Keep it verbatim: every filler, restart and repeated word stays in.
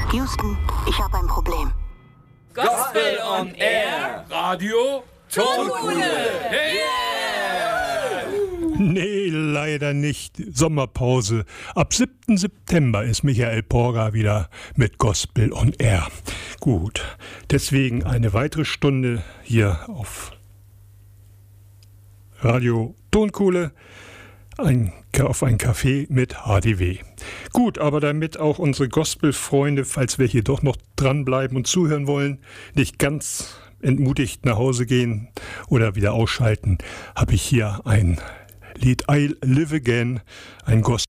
Houston, ich habe ein Problem. Gospel on Air. Radio Tonkuhle. Yeah! Nee, leider nicht. Sommerpause. Ab siebten September ist Michael Porger wieder mit Gospel on Air. Gut, deswegen eine weitere Stunde hier auf Radio Tonkuhle. Ein, auf ein Café mit H D W. Gut, aber damit auch unsere Gospel-Freunde, falls wir hier doch noch dranbleiben und zuhören wollen, nicht ganz entmutigt nach Hause gehen oder wieder ausschalten, habe ich hier ein Lied I Live Again, ein Gospel.